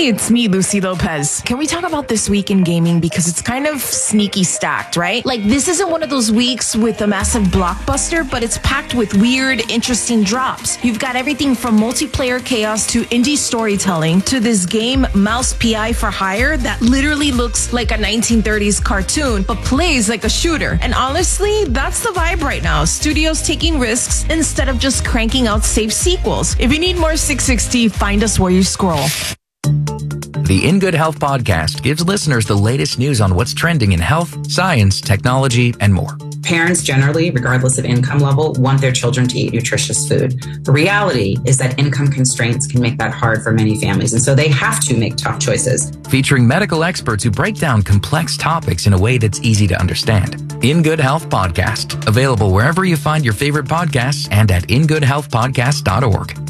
Hey, it's me, Lucy Lopez. Can we talk about this week in gaming? Because it's kind of sneaky stacked, right? Like, this isn't one of those weeks with a massive blockbuster, but it's packed with weird, interesting drops. You've got everything from multiplayer chaos to indie storytelling to this game, Mouse PI for Hire, that literally looks like a 1930s cartoon, but plays like a shooter. And honestly, that's the vibe right now. Studios taking risks instead of just cranking out safe sequels. If you need more 660, find us where you scroll. The In Good Health podcast gives listeners the latest news on what's trending in health, science, technology, and more. Parents generally, regardless of income level, want their children to eat nutritious food. The reality is that income constraints can make that hard for many families, and so they have to make tough choices. Featuring medical experts who break down complex topics in a way that's easy to understand. In Good Health Podcast, available wherever you find your favorite podcasts and at ingoodhealthpodcast.org.